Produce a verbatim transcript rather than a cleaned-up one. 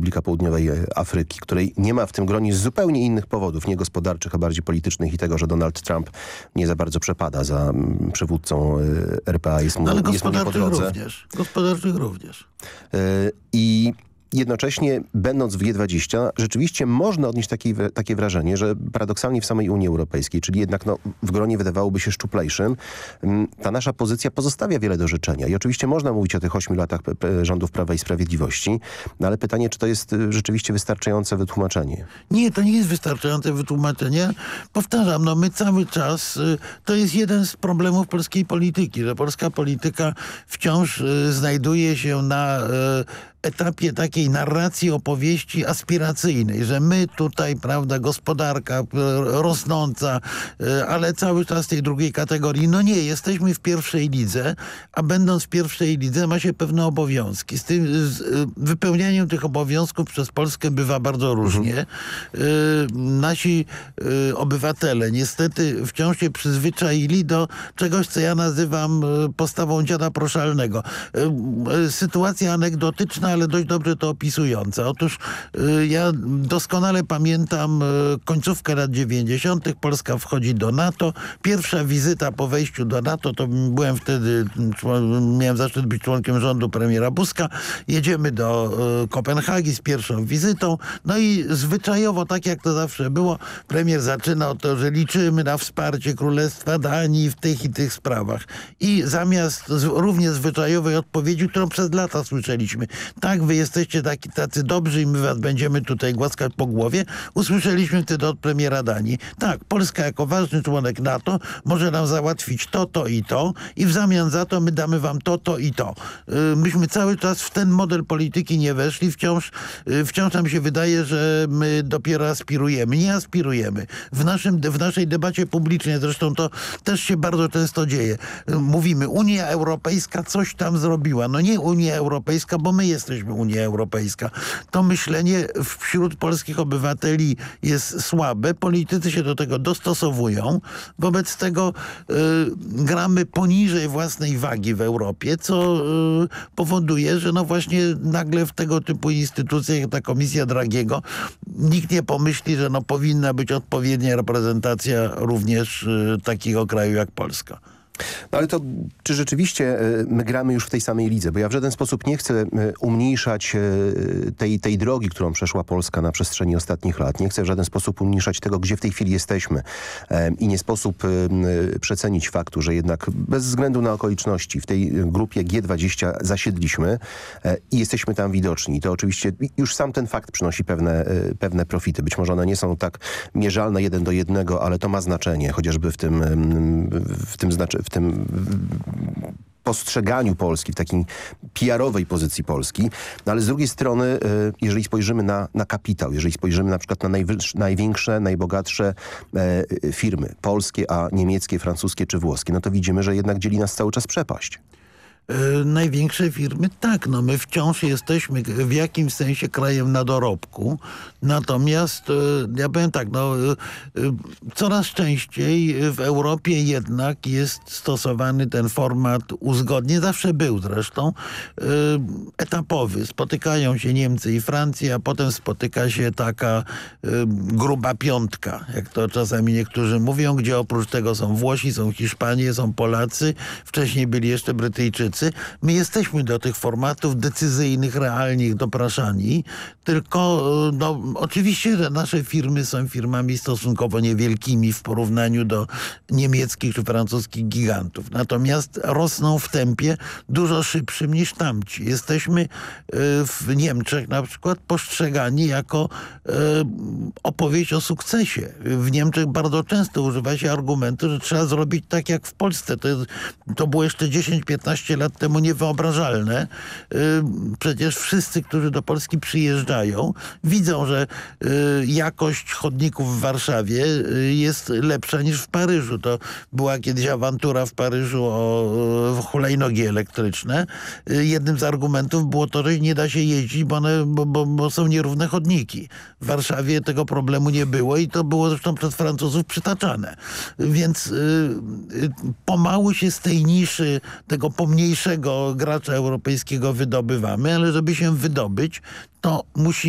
Republika Południowej Afryki, której nie ma w tym gronie z zupełnie innych powodów, nie gospodarczych, a bardziej politycznych i tego, że Donald Trump nie za bardzo przepada za mm, przywódcą y, R P A. Jest mu, Ale jest mu nie po gospodarczych drodze. również. Gospodarczych również. Y, I jednocześnie, będąc w G dwadzieścia, rzeczywiście można odnieść takie, takie wrażenie, że paradoksalnie w samej Unii Europejskiej, czyli jednak no, w gronie wydawałoby się szczuplejszym, ta nasza pozycja pozostawia wiele do życzenia. I oczywiście można mówić o tych ośmiu latach p- p- rządów Prawa i Sprawiedliwości, no ale pytanie, czy to jest rzeczywiście wystarczające wytłumaczenie? Nie, to nie jest wystarczające wytłumaczenie. Powtarzam, no my cały czas, y, to jest jeden z problemów polskiej polityki, że polska polityka wciąż y, znajduje się na y, etapie takiej narracji, opowieści aspiracyjnej, że my tutaj, prawda, gospodarka y, rosnąca, y, ale cały czas tej drugiej kategorii. No nie, jesteśmy w pierwszej lidze, a będąc w pierwszej lidze ma się pewne obowiązki. Z tym z, y, wypełnianiem tych obowiązków przez Polskę bywa bardzo różnie. Mhm. Y, nasi y, obywatele niestety wciąż się przyzwyczaili do czegoś, co ja nazywam y, postawą dziada proszalnego. Y, y, sytuacja anegdotyczna, ale dość dobrze to opisująca. Otóż y, ja doskonale pamiętam y, końcówkę lat dziewięćdziesiątych. Polska wchodzi do NATO. Pierwsza wizyta po wejściu do NATO, to byłem wtedy, miałem zaszczyt być członkiem rządu premiera Buzka. Jedziemy do y, Kopenhagi z pierwszą wizytą. No i zwyczajowo, tak jak to zawsze było, premier zaczyna o to, że liczymy na wsparcie Królestwa Danii w tych i tych sprawach. I zamiast z, równie zwyczajowej odpowiedzi, którą przez lata słyszeliśmy, tak, wy jesteście taki, tacy dobrzy i my was będziemy tutaj głaskać po głowie, usłyszeliśmy wtedy od premiera Danii. Tak, Polska jako ważny członek NATO może nam załatwić to, to i to i w zamian za to my damy wam to, to i to. Yy, myśmy cały czas w ten model polityki nie weszli. Wciąż, yy, wciąż nam się wydaje, że my dopiero aspirujemy. Nie aspirujemy. W, naszym, w naszej debacie publicznej, zresztą to też się bardzo często dzieje. Yy, mówimy, Unia Europejska coś tam zrobiła. No nie Unia Europejska, bo my jesteśmy Unia Europejska. To myślenie wśród polskich obywateli jest słabe. Politycy się do tego dostosowują. Wobec tego y, gramy poniżej własnej wagi w Europie, co y, powoduje, że no właśnie nagle w tego typu instytucjach jak ta Komisja Dragiego nikt nie pomyśli, że no powinna być odpowiednia reprezentacja również y, takiego kraju jak Polska. No ale to czy rzeczywiście my gramy już w tej samej lidze? Bo ja w żaden sposób nie chcę umniejszać tej, tej drogi, którą przeszła Polska na przestrzeni ostatnich lat. Nie chcę w żaden sposób umniejszać tego, gdzie w tej chwili jesteśmy. I nie sposób przecenić faktu, że jednak bez względu na okoliczności w tej grupie G dwadzieścia zasiedliśmy i jesteśmy tam widoczni. I to oczywiście już sam ten fakt przynosi pewne, pewne profity. Być może one nie są tak mierzalne jeden do jednego, ale to ma znaczenie, chociażby w tym, w tym znaczeniu, w tym postrzeganiu Polski, w takiej P R-owej pozycji Polski. No ale z drugiej strony, jeżeli spojrzymy na, na kapitał, jeżeli spojrzymy na przykład na największe, najbogatsze e, firmy polskie, a niemieckie, francuskie czy włoskie, no to widzimy, że jednak dzieli nas cały czas przepaść. Yy, największe firmy, tak, no my wciąż jesteśmy w jakimś sensie krajem na dorobku, natomiast yy, ja powiem tak, no yy, yy, coraz częściej w Europie jednak jest stosowany ten format uzgodnień, zawsze był zresztą, yy, etapowy. Spotykają się Niemcy i Francja, a potem spotyka się taka yy, gruba piątka, jak to czasami niektórzy mówią, gdzie oprócz tego są Włosi, są Hiszpanie, są Polacy, wcześniej byli jeszcze Brytyjczycy. My jesteśmy do tych formatów decyzyjnych, realnie dopraszani, tylko no, oczywiście, że nasze firmy są firmami stosunkowo niewielkimi w porównaniu do niemieckich czy francuskich gigantów. Natomiast rosną w tempie dużo szybszym niż tamci. Jesteśmy w Niemczech na przykład postrzegani jako opowieść o sukcesie. W Niemczech bardzo często używa się argumentu, że trzeba zrobić tak jak w Polsce. To, jest, to było jeszcze dziesięć piętnaście lat temu niewyobrażalne. Przecież wszyscy, którzy do Polski przyjeżdżają, widzą, że jakość chodników w Warszawie jest lepsza niż w Paryżu. To była kiedyś awantura w Paryżu o hulajnogi elektryczne. Jednym z argumentów było to, że nie da się jeździć, bo, one, bo, bo, bo są nierówne chodniki. W Warszawie tego problemu nie było i to było zresztą przez Francuzów przytaczane. Więc y, pomału się z tej niszy tego pomniejszego gracza europejskiego wydobywamy, ale żeby się wydobyć, to musi